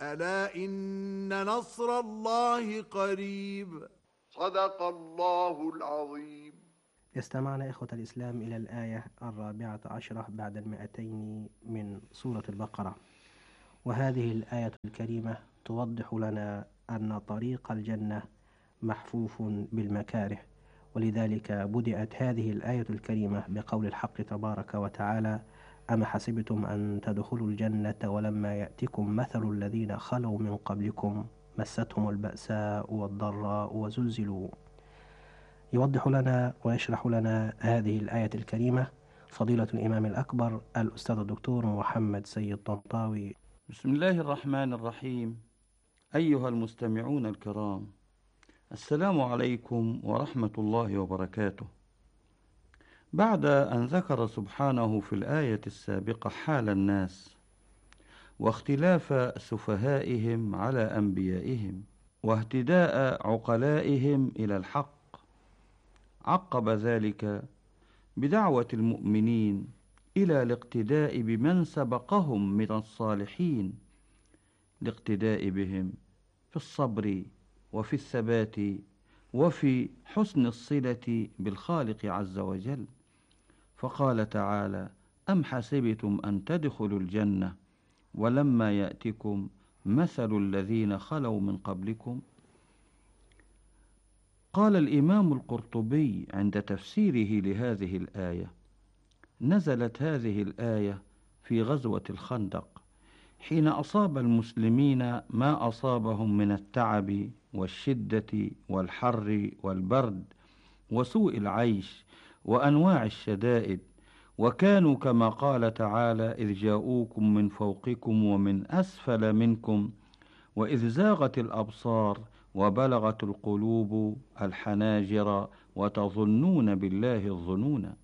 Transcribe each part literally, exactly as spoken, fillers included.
ألا إن نصر الله قريب. صدق الله العظيم. استمعنا إخوة الإسلام إلى الآية الرابعة عشرة بعد المئتين من سورة البقرة، وهذه الآية الكريمة توضح لنا أن طريق الجنة محفوف بالمكاره، ولذلك بدأت هذه الآية الكريمة بقول الحق تبارك وتعالى: أم حسبتم أن تدخلوا الجنة ولما يأتكم مثل الذين خلوا من قبلكم مستهم البأساء والضراء وزلزلوا. يوضح لنا ويشرح لنا هذه الآية الكريمة فضيلة الإمام الأكبر الأستاذ الدكتور محمد سيد طنطاوي. بسم الله الرحمن الرحيم. أيها المستمعون الكرام، السلام عليكم ورحمة الله وبركاته. بعد أن ذكر سبحانه في الآية السابقة حال الناس واختلاف سفهائهم على أنبيائهم واهتداء عقلائهم إلى الحق، عقب ذلك بدعوة المؤمنين إلى الاقتداء بمن سبقهم من الصالحين، الاقتداء بهم في الصبر وفي الثبات وفي حسن الصلة بالخالق عز وجل. فقال تعالى: أم حسبتم أن تدخلوا الجنة ولما يأتكم مثل الذين خلوا من قبلكم. قال الإمام القرطبي عند تفسيره لهذه الآية: نزلت هذه الآية في غزوة الخندق، حين أصاب المسلمين ما أصابهم من التعب والشدة والحر والبرد وسوء العيش وأنواع الشدائد، وكانوا كما قال تعالى: إذ جاءوكم من فوقكم ومن أسفل منكم وإذ زاغت الأبصار وبلغت القلوب الحناجر وتظنون بالله الظنون.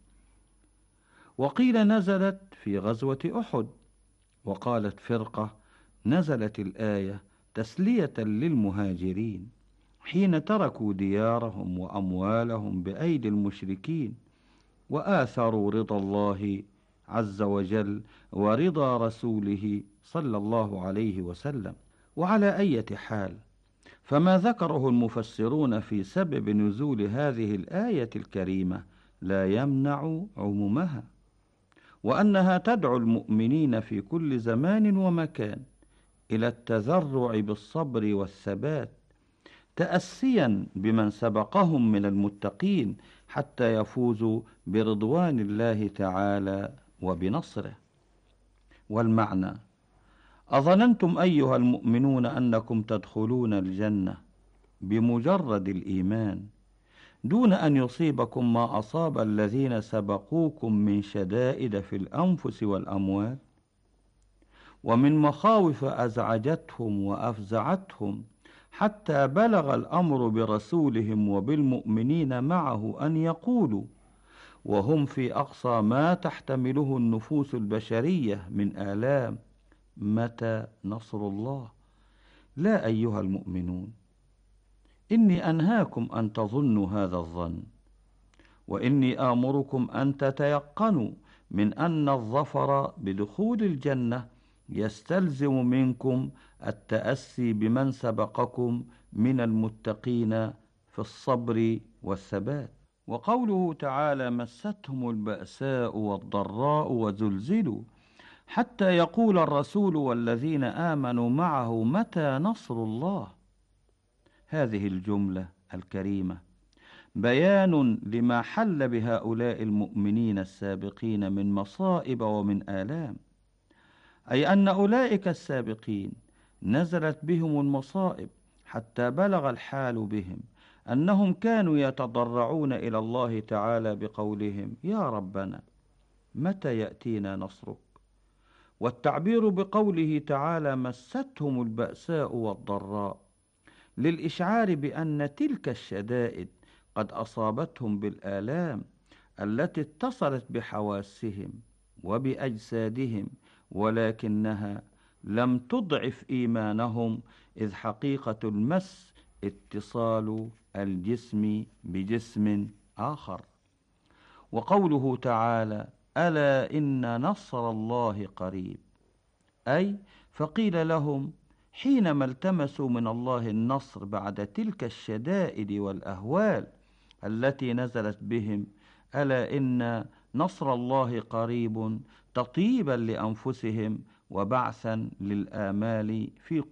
وقيل نزلت في غزوة أحد، وقالت فرقة: نزلت الآية تسلية للمهاجرين حين تركوا ديارهم وأموالهم بأيدي المشركين وآثروا رضا الله عز وجل ورضا رسوله صلى الله عليه وسلم. وعلى أي حال، فما ذكره المفسرون في سبب نزول هذه الآية الكريمة لا يمنع عمومها، وأنها تدعو المؤمنين في كل زمان ومكان إلى التذرع بالصبر والثبات، تأسيا بمن سبقهم من المتقين حتى يفوزوا برضوان الله تعالى وبنصره. والمعنى: أظننتم أيها المؤمنون أنكم تدخلون الجنة بمجرد الإيمان دون أن يصيبكم ما أصاب الذين سبقوكم من شدائد في الأنفس والأموال ومن مخاوف أزعجتهم وأفزعتهم، حتى بلغ الأمر برسولهم وبالمؤمنين معه أن يقولوا وهم في أقصى ما تحتمله النفوس البشرية من آلام: متى نصر الله؟ لا أيها المؤمنون، إني أنهاكم أن تظنوا هذا الظن، وإني آمركم أن تتيقنوا من أن الظفر بدخول الجنة يستلزم منكم التأسي بمن سبقكم من المتقين في الصبر والثبات. وقوله تعالى: مستهم البأساء والضراء وزلزلوا، حتى يقول الرسول والذين آمنوا معه متى نصر الله. هذه الجملة الكريمة بيان لما حل بهؤلاء المؤمنين السابقين من مصائب ومن آلام، أي أن أولئك السابقين نزلت بهم المصائب حتى بلغ الحال بهم أنهم كانوا يتضرعون إلى الله تعالى بقولهم: يا ربنا متى يأتينا نصرك؟ والتعبير بقوله تعالى: مستهم البأساء والضراء، للإشعار بأن تلك الشدائد قد أصابتهم بالآلام التي اتصلت بحواسهم وبأجسادهم، ولكنها لم تضعف إيمانهم، إذ حقيقة المس اتصال الجسم بجسم آخر. وقوله تعالى: ألا إن نصر الله قريب، أي فقيل لهم حينما التمسوا من الله النصر بعد تلك الشدائد والأهوال التي نزلت بهم. ألا إن نصر الله قريب، تطيبا لأنفسهم وبعثا للآمال في